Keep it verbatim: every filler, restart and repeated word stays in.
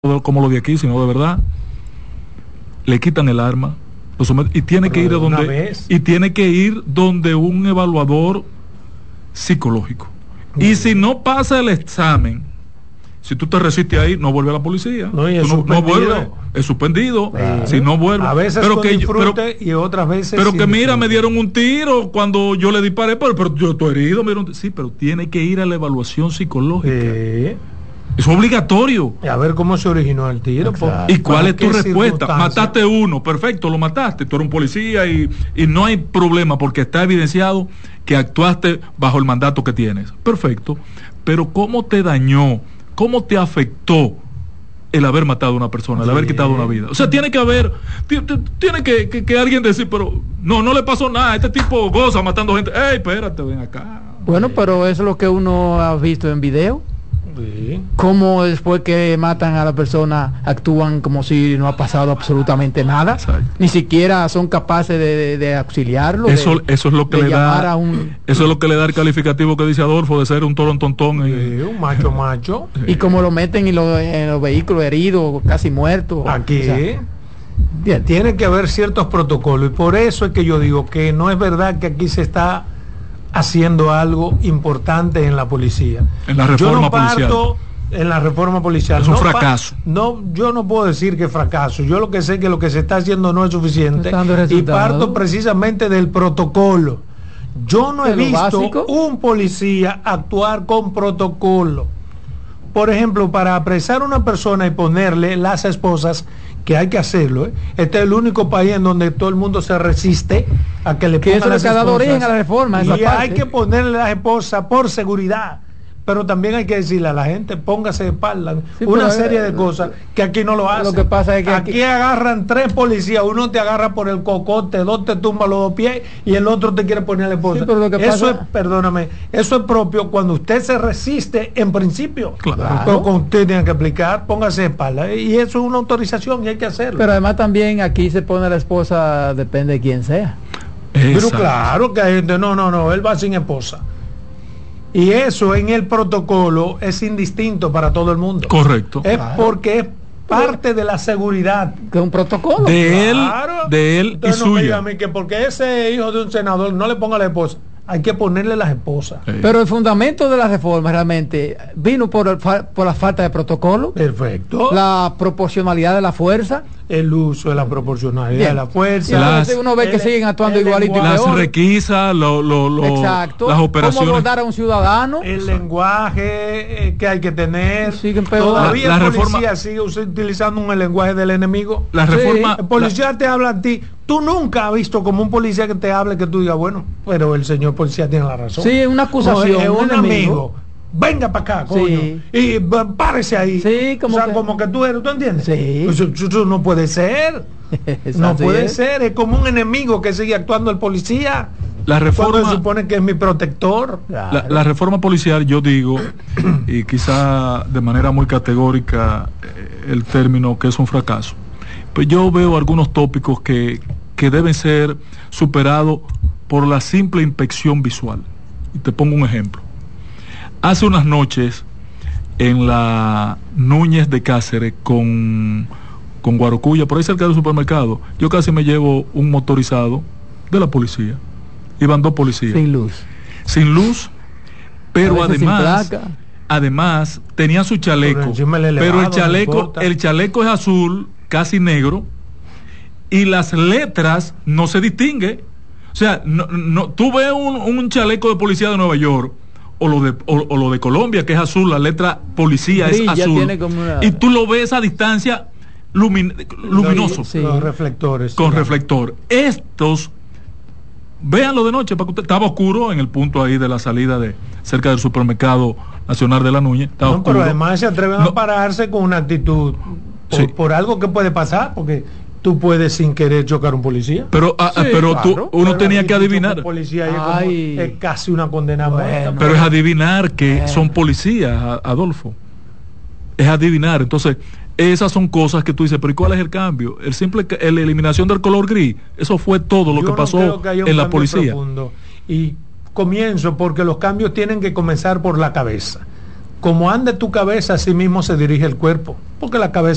como lo de aquí, sino de verdad, le quitan el arma, lo someten, y tiene Pero que ir a donde vez. y tiene que ir donde un evaluador psicológico. Mm. Y si no pasa el examen, si tú te resistes ahí, no vuelve a la policía. No, y es no, no vuelve, es suspendido. Eh, si no vuelve. A veces pero con que disfrute pero, y otras veces. Pero que mira, disfrute. me dieron un tiro cuando yo le disparé, pero, pero yo estoy herido. Me dieron, sí, pero tiene que ir a la evaluación psicológica. Eh. Es obligatorio. Y a ver cómo se originó el tiro. ¿Y cuál es tu respuesta? Mataste uno, perfecto, lo mataste. Tú eres un policía y, y no hay problema porque está evidenciado que actuaste bajo el mandato que tienes. Perfecto. Pero ¿cómo te dañó? ¿Cómo te afectó el haber matado a una persona, el haber quitado una vida? O sea, tiene que haber, tiene que, que, que alguien decir, pero no, no le pasó nada, este tipo goza matando gente. Ey, espérate, ven acá. Bueno, pero eso es lo que uno ha visto en video. Sí. Cómo después que matan a la persona actúan como si no ha pasado absolutamente nada. Exacto. Ni siquiera son capaces de, de, de auxiliarlo. Eso, de, eso es lo que de le da. Un... Eso es lo que le da el calificativo que dice Adolfo de ser un torontontón. Sí, y... un macho macho. Y como lo meten en, lo, en los vehículos heridos, casi muertos. Aquí. O sea, bien, tiene que haber ciertos protocolos y por eso es que yo digo que no es verdad que aquí se está haciendo algo importante en la policía. En la reforma yo no parto policial. En la reforma policial. Es un no fracaso. No, yo no puedo decir que fracaso. Yo lo que sé es que lo que se está haciendo no es suficiente. Y parto precisamente del protocolo. Yo no he visto básico? un policía actuar con protocolo. Por ejemplo, para apresar a una persona y ponerle las esposas, que hay que hacerlo, ¿eh? Este es el único país en donde todo el mundo se resiste a que le pongan eso las le ha dado esposas. origen a la reforma. Y hay que ponerle las esposas por seguridad. Pero también hay que decirle a la gente, póngase de espalda. Sí, una serie de cosas que aquí no lo hacen. Lo que pasa es que aquí, aquí agarran tres policías, uno te agarra por el cocote, dos te tumba los dos pies y el otro te quiere poner la esposa. Sí, pero lo que eso pasa... es, perdóname, eso es propio cuando usted se resiste en principio. Claro. Pero con usted tiene que explicar, póngase de espalda. Y eso es una autorización y hay que hacerlo. Pero además también aquí se pone la esposa, depende de quién sea. Exacto. Pero claro que hay gente, no, no, no, él va sin esposa. Y eso en el protocolo es indistinto para todo el mundo. Correcto. Es claro. Porque es parte de la seguridad. Que es un protocolo. De claro. él, de él Entonces y no suya. Me diga a mí que porque ese hijo de un senador no le ponga la esposa. Hay que ponerle las esposas. Sí. Pero el fundamento de la reforma realmente vino por, el, por la falta de protocolo. Perfecto. La proporcionalidad de la fuerza. El uso de la proporcionalidad Bien. de la fuerza. Las, uno ve que el, siguen actuando igualito. Las requisas, lo, lo, lo, Exacto. las operaciones. Cómo abordar a un ciudadano. El Exacto. lenguaje eh, que hay que tener. Siguen peor. Todavía la, la el policía reforma, sigue utilizando un lenguaje del enemigo. La reforma. Sí. El policía la, te habla a ti. Tú nunca has visto como un policía que te hable que tú digas, bueno, pero el señor policía tiene la razón. Sí, una acusación. No, es un, un amigo. amigo. Venga para acá, coño. Sí. Y párese ahí. Sí, como, o sea, que... como que tú eres, ¿tú entiendes? Sí. Eso, eso no puede ser. No puede es. ser. Es como un enemigo que sigue actuando el policía. La reforma cuando se supone que es mi protector. Claro. La, la reforma policial, yo digo, y quizá de manera muy categórica, eh, el término que es un fracaso. Pues yo veo algunos tópicos que, que deben ser superados por la simple inspección visual. Y te pongo un ejemplo. Hace unas noches en la Núñez de Cáceres con, con Guarocuya, por ahí cerca del supermercado, yo casi me llevo un motorizado de la policía. Iban dos policías. Sin luz. Sin luz, pero además, además tenían su chaleco. Elevado, pero el chaleco, no el chaleco es azul, casi negro, y las letras no se distingue. O sea, no, no, tú ves un, un chaleco de policía de Nueva York o lo de o, o lo de Colombia, que es azul, la letra policía Brilla, es azul, una... y tú lo ves a distancia lumin, luminoso, sí. Los reflectores con sí, reflector. Estos, véanlo de noche, porque usted, estaba oscuro en el punto ahí de la salida de cerca del supermercado Nacional de la Núñez. Estaba no, oscuro. Pero además se atreven no. a pararse con una actitud por, sí. por algo que puede pasar, porque tú puedes sin querer chocar a un policía. Pero, ah, sí, pero claro. tú, uno pero tenía que adivinar. Policía es, como, es casi una condena. Bueno, pero es adivinar que bueno. son policías, Adolfo. Es adivinar. Entonces, esas son cosas que tú dices, pero ¿y cuál es el cambio? El simple, la eliminación del color gris, eso fue todo lo Yo que no pasó que en la policía. Profundo. Y comienzo porque los cambios tienen que comenzar por la cabeza. Como ande tu cabeza, así mismo se dirige el cuerpo, porque la cabeza